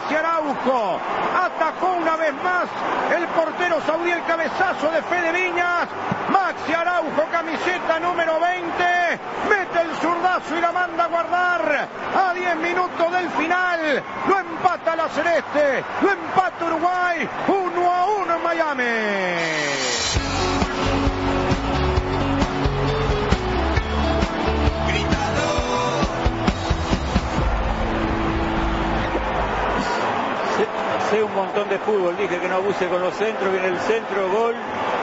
Maxi Araujo. Atajó una vez más el portero saudí, el cabezazo de Fede Viñas. Maxi Araujo, camiseta número 20. Mete el zurdazo y la manda a guardar. A 10 minutos del final. Lo empata la Celeste. Lo empata Uruguay. 1-1 en Miami. Sé un montón de fútbol, dije que no abuse con los centros, viene el centro, gol,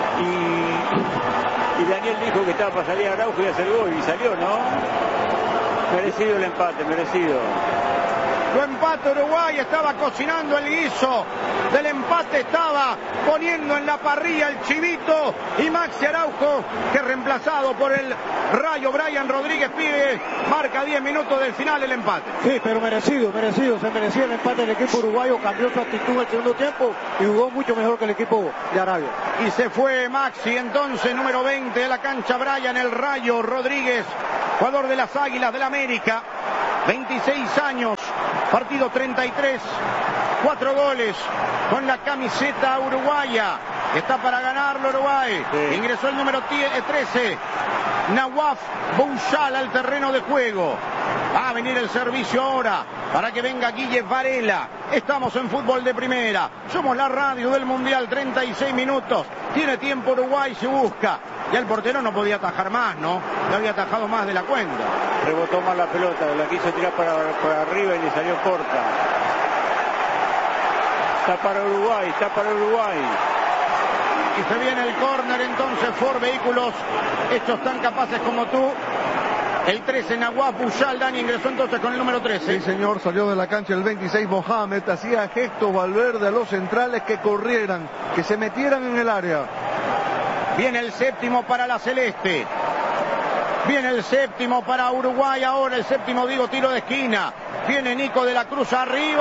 y Daniel dijo que estaba para salir a Araujo y hacer gol, y salió, ¿no? Merecido el empate, merecido. Lo empata Uruguay, estaba cocinando el guiso del empate, estaba poniendo en la parrilla el chivito, y Maxi Araujo, que reemplazado por el Rayo Brian Rodríguez Pide, marca 10 minutos del final el empate. Sí, pero merecido, se merecía el empate del equipo uruguayo, cambió su actitud en el segundo tiempo y jugó mucho mejor que el equipo de Arabia. Y se fue Maxi, entonces número 20 de la cancha, Brian el Rayo Rodríguez, jugador de las Águilas del América, 26 años, partido 33, 4 goles con la camiseta uruguaya. Está para ganarlo Uruguay. Sí. Ingresó el número 13, Nawaf Bouchal, al terreno de juego. Va a venir el servicio ahora para que venga Guille Varela. Estamos en Fútbol de Primera. Somos la radio del Mundial, 36 minutos. Tiene tiempo Uruguay, se busca. Ya el portero no podía atajar más, ¿no? Le había atajado más de la cuenta. Rebotó mal la pelota, la quiso tirar para arriba y le salió corta. Está para Uruguay, está para Uruguay. Y se viene el córner entonces, Ford Vehículos, estos tan capaces como tú. El 13, Nawaf Bouchal, Dani ingresó entonces con el número 13. Sí, señor, salió de la cancha el 26, Mohamed, hacía gestos Valverde a los centrales que corrieran, que se metieran en el área. Viene el séptimo para la Celeste. Viene el séptimo para Uruguay ahora, el séptimo, digo, tiro de esquina. Viene Nico de la Cruz arriba.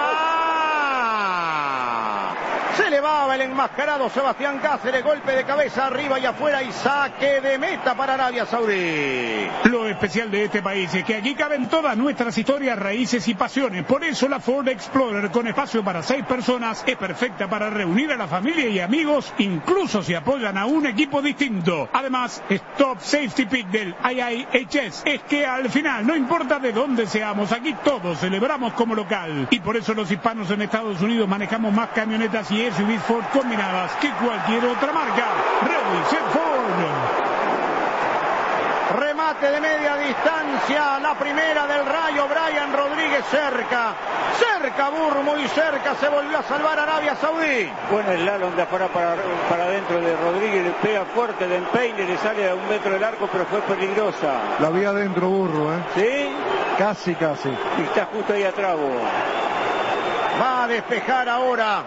Se elevaba el enmascarado Sebastián Cáceres, golpe de cabeza arriba y afuera y saque de meta para Arabia Saudí. Lo especial de este país es que aquí caben todas nuestras historias, raíces y pasiones. Por eso la Ford Explorer, con espacio para 6 personas, es perfecta para reunir a la familia y amigos, incluso si apoyan a un equipo distinto. Además, Stop Safety Pick del IIHS es que al final, no importa de dónde seamos, aquí todos celebramos como local. Y por eso los hispanos en Estados Unidos manejamos más camionetas y SUVs Ford combinadas que cualquier otra marca. Ready, set, Ford. Remate de media distancia, la primera del Rayo, Brian Rodríguez cerca, Burro, muy cerca, se volvió a salvar Arabia Saudí. Buen slalom de afuera para adentro de Rodríguez, le pega fuerte de empeine, le sale a 1 metro del arco, pero fue peligrosa. La vi adentro, Burro, ¿eh? ¿Sí? Casi. Y está justo ahí atrás, Va a despejar ahora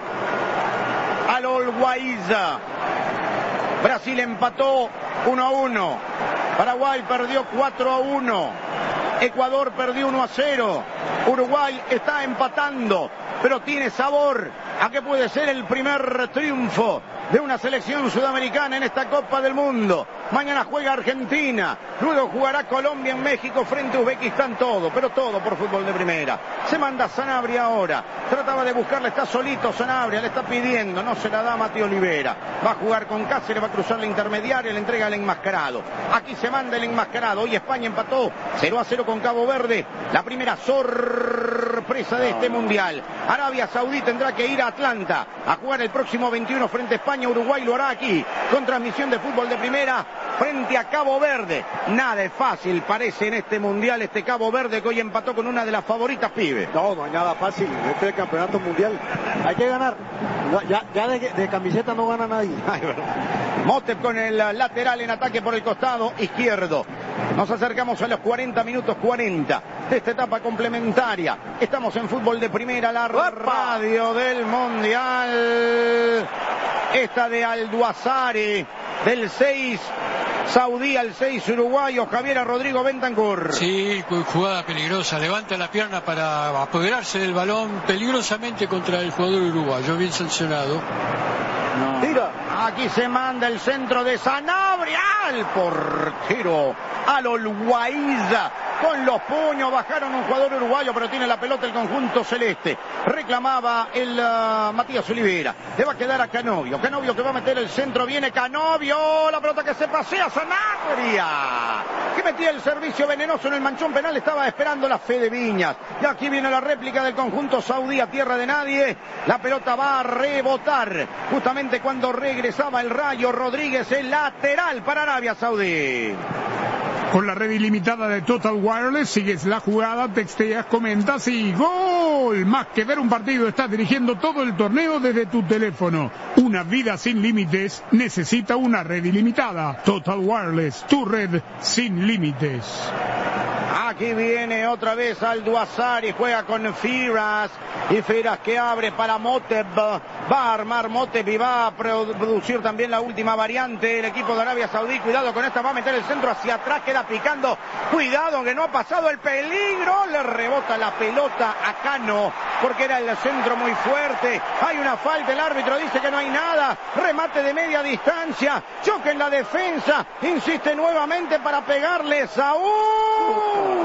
al Olguaiza. Brasil empató 1-1. Paraguay perdió 4-1. Ecuador perdió 1-0. Uruguay está empatando, pero tiene sabor a que puede ser el primer triunfo de una selección sudamericana en esta Copa del Mundo. Mañana juega Argentina, luego jugará Colombia en México frente a Uzbekistán, pero todo por Fútbol de Primera. Se manda Sanabria ahora, trataba de buscarle, está solito Sanabria, le está pidiendo, no se la da Mati Olivera. Va a jugar con Cáceres, va a cruzar la intermediaria, le entrega el enmascarado. Aquí se manda el enmascarado, hoy España empató 0-0 con Cabo Verde, la primera sorpresa de este Mundial. Arabia Saudí tendrá que ir a Atlanta a jugar el próximo 21 frente a España. Uruguay lo hará aquí, con transmisión de Fútbol de Primera, frente a Cabo Verde. Nada es fácil, parece, en este Mundial, este Cabo Verde que hoy empató con una de las favoritas, pibe. No hay nada fácil, este es el campeonato mundial. Hay que ganar. Ya de camiseta no gana nadie. Motep con el lateral en ataque por el costado izquierdo. Nos acercamos a los 40 minutos 40 de esta etapa complementaria. Estamos en Fútbol de Primera, la radio del Mundial. Esta de Alduazare, del 6 saudí al 6 uruguayo, Javier Rodrigo Bentancur. Sí, jugada peligrosa, levanta la pierna para apoderarse del balón peligrosamente contra el jugador uruguayo, bien sancionado. No. Tira. Aquí se manda el centro de Sanabria al portero, al Olguaiza. con los puños, bajaron un jugador uruguayo, pero tiene la pelota el conjunto celeste. Reclamaba el Matías Olivera. Le va a quedar a Canovio. Canovio que va a meter el centro, viene Canovio, la pelota que se pasea, Sanabria, que metía el servicio venenoso en el manchón penal, estaba esperando la Fede Viñas. Y aquí viene la réplica del conjunto saudí a tierra de nadie. La pelota va a rebotar justamente cuando regresaba el Rayo Rodríguez, el lateral para Arabia Saudí. Con la red ilimitada de Total Wireless, sigues la jugada, texteas, comentas y ¡gol! Más que ver un partido, estás dirigiendo todo el torneo desde tu teléfono. Una vida sin límites necesita una red ilimitada. Total Wireless, tu red sin límites. Aquí viene otra vez Aldo Azari, juega con Firas, y Firas que abre para Moteb, va a armar Moteb y va a producir también la última variante el equipo de Arabia Saudí. Cuidado con esta, va a meter el centro hacia atrás, queda picando, cuidado que no ha pasado el peligro, le rebota la pelota a Cano, porque era el centro muy fuerte, hay una falta, el árbitro dice que no hay nada, remate de media distancia, choque en la defensa, insiste nuevamente para pegarle Saúl.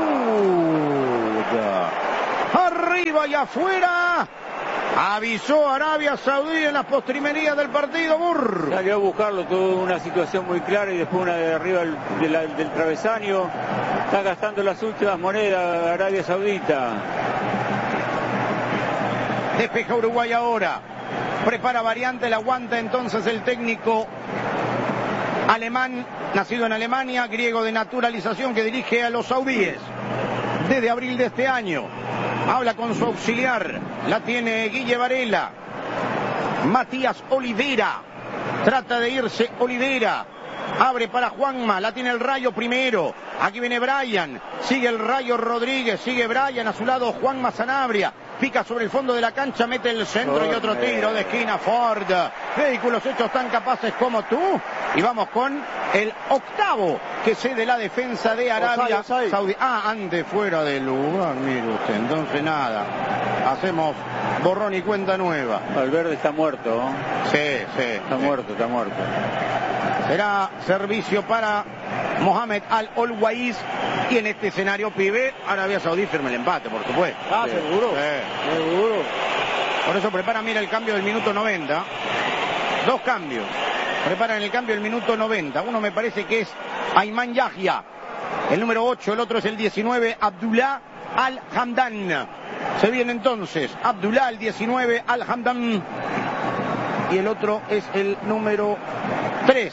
Arriba y afuera. Avisó Arabia Saudí en las postrimerías del partido. Burr salió a buscarlo, tuvo una situación muy clara y después una de arriba del travesaño. Está gastando las últimas monedas Arabia Saudita. Despeja Uruguay ahora. Prepara variante, la aguanta entonces el técnico alemán, nacido en Alemania, griego de naturalización, que dirige a los saudíes desde abril de este año. Habla con su auxiliar, la tiene Guille Varela. Matías Olivera, trata de irse Olivera, abre para Juanma, la tiene el Rayo primero. Aquí viene Brian, sigue el Rayo Rodríguez, sigue Brian, a su lado Juanma Sanabria. Pica sobre el fondo de la cancha, mete el centro y otro tiro de esquina. Ford, vehículos hechos tan capaces como tú. Y vamos con el octavo que cede la defensa de Arabia Saudí. Antes fuera del lugar, mire usted. Entonces nada, hacemos borrón y cuenta nueva. Valverde está muerto, ¿no? Sí. Está muerto. Será servicio para Mohamed Al-Olwaiz. Y en este escenario, pibe, Arabia Saudí firma el empate, por supuesto. Seguro. Seguro. Por eso preparan, mira, el cambio del minuto 90. Dos cambios. Preparan el cambio del minuto 90. Uno me parece que es Ayman Yahya, el número 8. El otro es el 19, Abdullah Al-Hamdan. Se viene entonces Abdullah, el 19, Al-Hamdan. Y el otro es el número 3.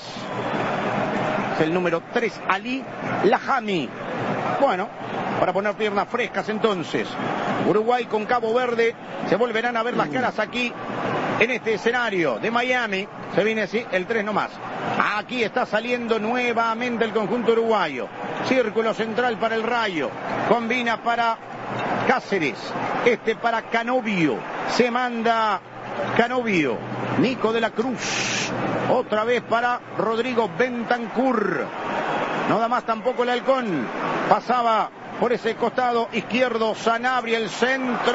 Es el número 3, Ali Lahami. Bueno, para poner piernas frescas entonces. Uruguay con Cabo Verde. Se volverán a ver las caras aquí en este escenario de Miami. Se viene así el 3 nomás. Aquí está saliendo nuevamente el conjunto uruguayo. Círculo central para el Rayo. Combina para Cáceres. Este para Canovio. Se manda Canovio. Nico de la Cruz. Otra vez para Rodrigo Bentancur. No da más tampoco el halcón. Pasaba por ese costado izquierdo Sanabria, el centro.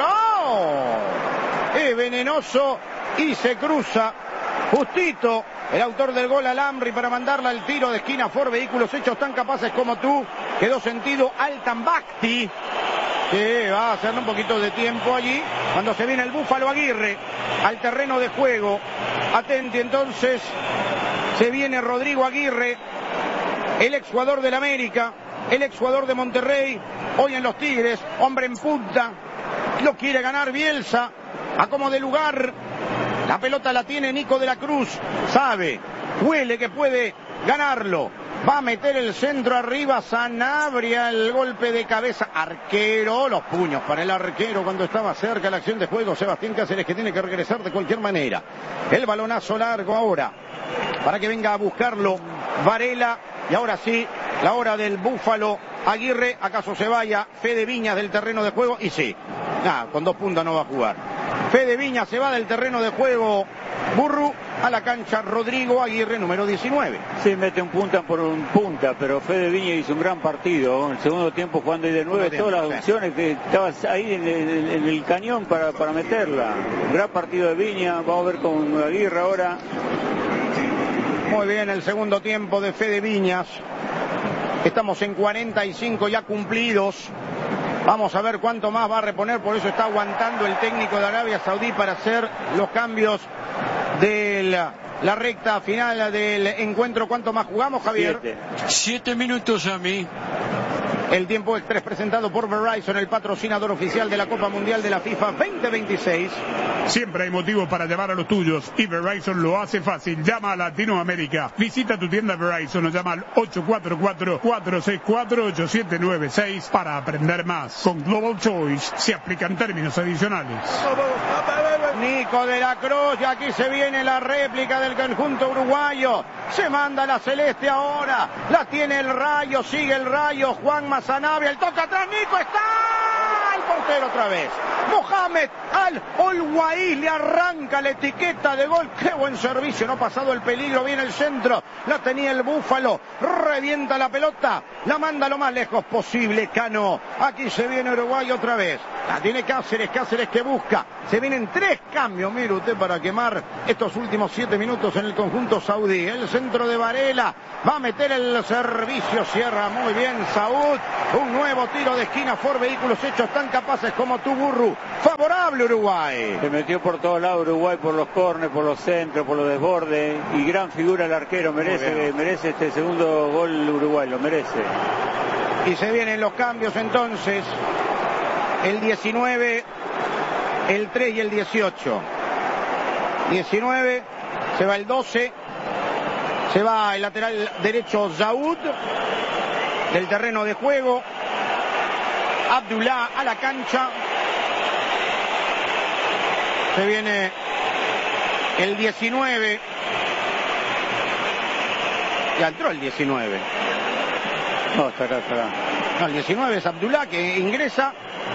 Es venenoso y se cruza justito el autor del gol Alambri para mandarla al tiro de esquina. Ford, vehículos hechos tan capaces como tú. Quedó sentido Altambacti, que va a hacerle un poquito de tiempo allí cuando se viene el Búfalo Aguirre al terreno de juego. Atenti entonces, se viene Rodrigo Aguirre, el exjugador del América, el exjugador de Monterrey, hoy en los Tigres, hombre en punta, lo quiere ganar Bielsa, a como de lugar, la pelota la tiene Nico de la Cruz, sabe, huele que puede ganarlo, va a meter el centro arriba, Sanabria, el golpe de cabeza, arquero, los puños para el arquero cuando estaba cerca la acción de juego, Sebastián Cáceres, que tiene que regresar de cualquier manera, el balonazo largo ahora, para que venga a buscarlo Varela. Y ahora sí, la hora del Búfalo Aguirre, acaso se vaya Fede Viñas del terreno de juego, y sí, con 2 puntas no va a jugar. Fede Viñas se va del terreno de juego, Burru, a la cancha Rodrigo Aguirre, número 19. Sí, mete un punta por un punta, pero Fede Viñas hizo un gran partido. En el segundo tiempo, jugando ahí de 9, todas las opciones que estabas ahí en el cañón para meterla. Un gran partido de Viñas, vamos a ver con Aguirre ahora. Muy bien el segundo tiempo de Fede Viñas. Estamos en 45 ya cumplidos. Vamos a ver cuánto más va a reponer, por eso está aguantando el técnico de Arabia Saudí para hacer los cambios de la recta final del encuentro. ¿Cuánto más jugamos, Javier? 7 minutos a mí. El tiempo extra es presentado por Verizon, el patrocinador oficial de la Copa Mundial de la FIFA 2026. Siempre hay motivos para llamar a los tuyos y Verizon lo hace fácil. Llama a Latinoamérica. Visita tu tienda Verizon o llama al 844-464-8796 para aprender más. Con Global Choice se aplican términos adicionales. Nico de la Cruz, y aquí se viene la réplica del conjunto uruguayo. Se manda la celeste ahora. La tiene el Rayo, sigue el Rayo. Juan Sanabria, el toque atrás, Nico, está el portero otra vez. Mohamed Al-Olwaiz le arranca la etiqueta de gol. Qué buen servicio, no ha pasado el peligro, viene el centro, la tenía el Búfalo, revienta la pelota, la manda lo más lejos posible, Cano. Aquí se viene Uruguay otra vez, la tiene Cáceres, Cáceres que busca, se vienen 3 cambios, mire usted, para quemar estos últimos 7 minutos en el conjunto saudí. El centro de Varela, va a meter el servicio, cierra muy bien Saúd, un nuevo tiro de esquina, por vehículos hechos tan capaces como tú, Burru. Favorable Uruguay. Se metió por todos lados Uruguay, por los córneres, por los centros, por los desbordes, y gran figura el arquero, merece este segundo gol Uruguay, lo merece. Y se vienen los cambios entonces, el 19, el 3 y el 18. 19, se va el 12, se va el lateral derecho Zaud del terreno de juego, Abdullah a la cancha. Se viene el 19. Ya entró el 19. No, estará. No, el 19 es Abdullah que ingresa.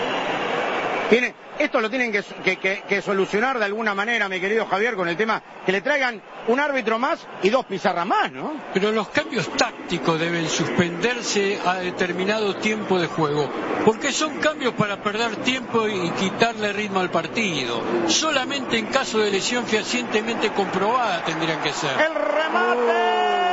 Esto lo tienen que solucionar de alguna manera, mi querido Javier, con el tema que le traigan un árbitro más y 2 pizarras más, ¿no? Pero los cambios tácticos deben suspenderse a determinado tiempo de juego, porque son cambios para perder tiempo y quitarle ritmo al partido. Solamente en caso de lesión fehacientemente comprobada tendrían que ser. El remate,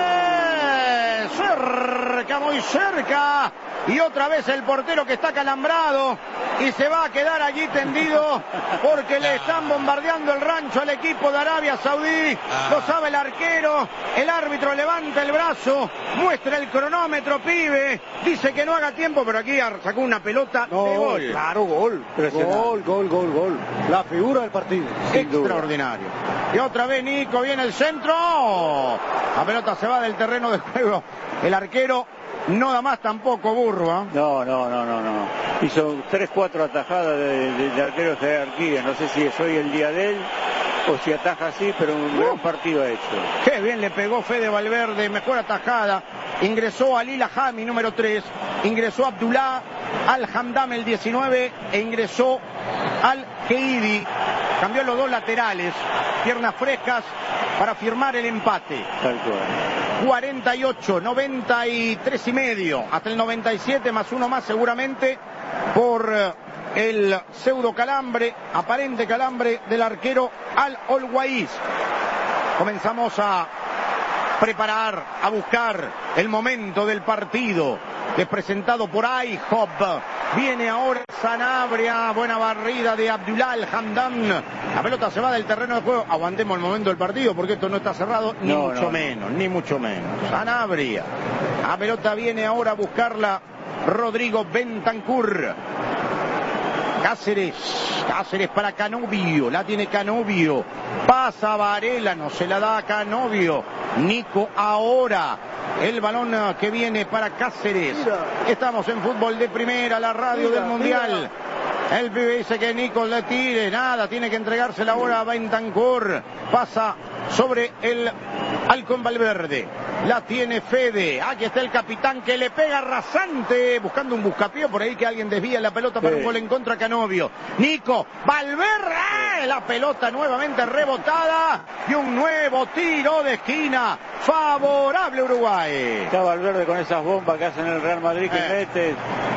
cerca, muy cerca, y otra vez el portero que está calambrado y se va a quedar allí tendido porque le están bombardeando el rancho al equipo de Arabia Saudí. Lo sabe el arquero, el árbitro levanta el brazo, muestra el cronómetro, pibe, dice que no haga tiempo, pero aquí sacó una pelota de gol. Claro, gol. Gol. La figura del partido. Extraordinario. Y otra vez Nico, viene el centro. La pelota se va del terreno de juego. El arquero no da más tampoco, Burro, ¿eh? No. Hizo 3-4 atajadas de arqueros de jerarquía. No sé si es hoy el día de él o si ataja así, pero un gran partido ha hecho. Qué bien le pegó Fede Valverde, mejor atajada. Ingresó Alil Ahami, número 3. Ingresó Abdullah Al-Hamdam, el 19. E ingresó Al-Keidi. Cambió los 2 laterales. Piernas frescas para firmar el empate. Tal cual. 48, 93 y medio. Hasta el 97 más 1 más seguramente por el pseudo calambre, aparente calambre del arquero Al-Olwaiz. Comenzamos a preparar, a buscar el momento del partido, que es presentado por IHOP. Viene ahora Sanabria, buena barrida de Abdullah Al-Hamdam. La pelota se va del terreno de juego. Aguantemos el momento del partido porque esto no está cerrado, ni mucho menos. Sanabria. La pelota viene ahora a buscarla Rodrigo Bentancur. Cáceres para Canovio, la tiene Canovio, pasa Varela, no se la da a Canovio. Nico ahora, el balón que viene para Cáceres. Estamos en Fútbol de Primera, la radio del Mundial. El pibe dice que Nico le tire, nada, tiene que entregársela ahora a Bentancur. Pasa sobre el Halcón Valverde. La tiene Fede. Aquí está el capitán que le pega rasante. Buscando un buscapié por ahí que alguien desvía la pelota para un gol en contra Canovio. Nico, Valverde. La pelota nuevamente rebotada. Y un nuevo tiro de esquina. Favorable Uruguay. Está Valverde con esas bombas que hacen el Real Madrid que mete.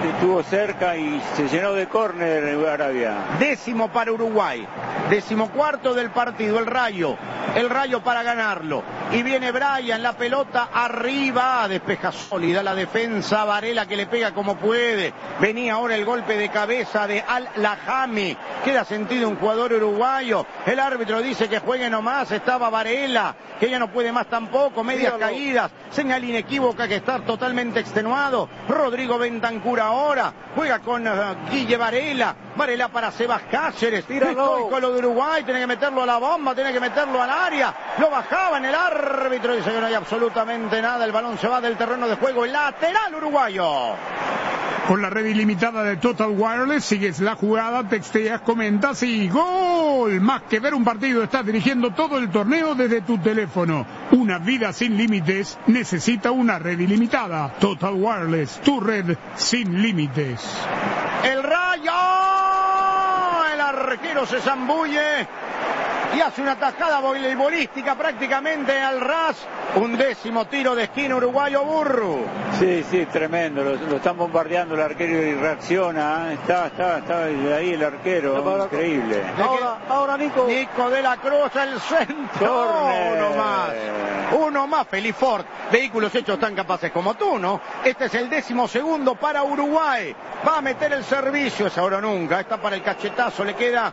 estuvo cerca y se llenó de córner Arabia. 10º para Uruguay, 14º del partido, el Rayo para ganarlo. Y viene Brian, la pelota arriba, despeja sólida la defensa, Varela que le pega como puede. Venía ahora el golpe de cabeza de Al-Lahami, queda sentido un jugador uruguayo. El árbitro dice que juegue nomás, estaba Varela, que ya no puede más tampoco, medias caídas, señal inequívoca que está totalmente extenuado. Rodrigo Bentancur ahora juega con Guille Varela para Sebas Cáceres. Con lo de Uruguay, tiene que meterlo a la bomba, tiene que meterlo al área, lo bajaban, el árbitro dice que no hay absolutamente nada, el balón se va del terreno de juego, el lateral uruguayo. Con la red ilimitada de Total Wireless, sigues la jugada, texteas, comentas y ¡gol! Más que ver un partido, estás dirigiendo todo el torneo desde tu teléfono. Una vida sin límites necesita una red ilimitada. Total Wireless, tu red sin límites. El Rayo, el arquero se zambulle y hace una tajada voleibolística prácticamente al ras. 11º tiro de esquina uruguayo, Burru. Sí, tremendo, lo están bombardeando el arquero y reacciona, está ahí el arquero, increíble. Ahora Nico de la Cruz, el centro. Uno más, Feliz Ford. Vehículos hechos tan capaces como tú, ¿no? Este es el 12º para Uruguay. Va a meter el servicio, es ahora o nunca. Está para el cachetazo, le queda